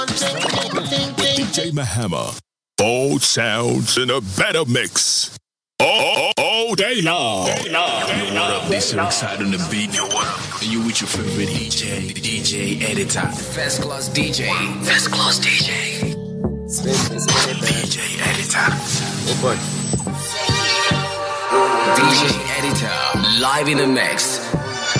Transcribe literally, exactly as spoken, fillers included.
D J Mahama. Old sounds in a better mix. All, all, all day long. Day long. Yo, what up? They so excited on the beat. Yo, what up? And you with your favorite D J, D J Editor. First class D J. First class D J. Spin, spin, D J Editor. Oh boy. D J Editor. Live in the mix.